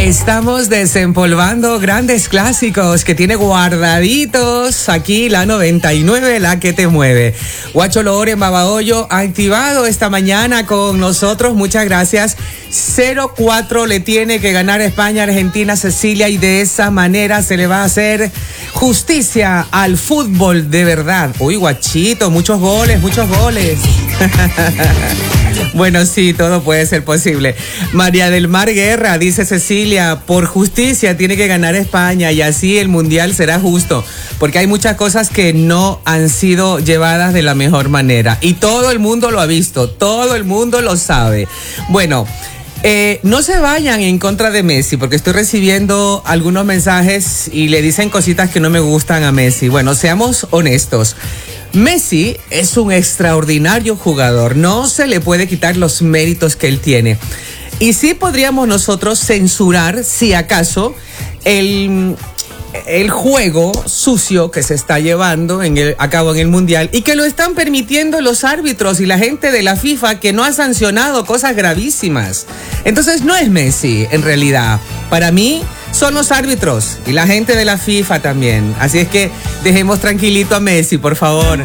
Estamos desempolvando grandes clásicos que tiene guardaditos aquí la 99, la que te mueve. Guacho Loren Babahoyo activado esta mañana con nosotros, muchas gracias. 0-4 le tiene que ganar España, Argentina, Cecilia, y de esa manera se le va a hacer justicia al fútbol de verdad. Uy, Guachito, muchos goles, muchos goles. Bueno, sí, todo puede ser posible. María del Mar Guerra, dice Cecilia, por justicia tiene que ganar España y así el mundial será justo, porque hay muchas cosas que no han sido llevadas de la mejor manera y todo el mundo lo ha visto, todo el mundo lo sabe. Bueno, no se vayan en contra de Messi, porque estoy recibiendo algunos mensajes y le dicen cositas que no me gustan a Messi. Bueno, seamos honestos. Messi es un extraordinario jugador, no se le puede quitar los méritos que él tiene. Y sí podríamos nosotros censurar, si acaso, el juego sucio que se está llevando a cabo en el Mundial y que lo están permitiendo los árbitros y la gente de la FIFA, que no ha sancionado cosas gravísimas. Entonces no es Messi, en realidad. Para mí son los árbitros y la gente de la FIFA también. Así es que dejemos tranquilito a Messi, por favor.